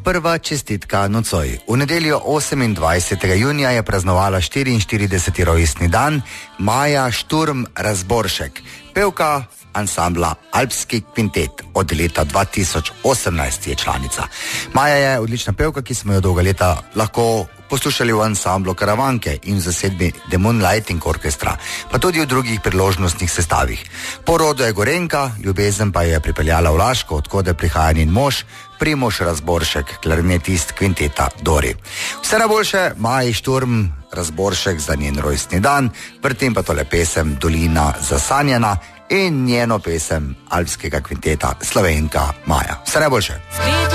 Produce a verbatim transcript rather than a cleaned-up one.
prva čestitka nocoj. V nedeljo osemindvajsetega junija je praznovala štiriinštirideseti rojstni dan Maja Šturm Razboršek, pevka ansambla Alpski kvintet. Od leta dva tisoč osemnajst je članica. Maja je odlična pevka, ki smo jo dolga leta lahko poslušali v ansamblu Karavanke in v zasedbi The Moonlighting Orchestra, pa tudi v drugih priložnostnih sestavih. Po rodu je Gorenjka, ljubezen pa je pripeljala v Laško, odkode prihaja njen mož, Primož Razboršek, klarinetist kvinteta Dori. Vse najboljše Maji Šturm Razboršek za njen rojstni dan, vrtim pa tole pesem Dolina zasanjena in njeno pesem alpskega kvinteta Slovenka Maja. Vse najboljše.